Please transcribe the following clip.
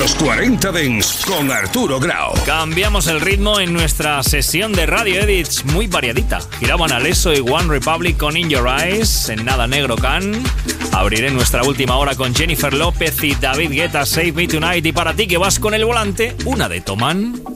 Los 40 Dents con Arturo Grau. Cambiamos el ritmo en nuestra sesión de Radio Edits muy variadita. Giraban Alesso y One Republic con In Your Eyes, en Nada Negro Can. Abriré nuestra última hora con Jennifer López y David Guetta, Save Me Tonight. Y para ti que vas con el volante, una de Toman.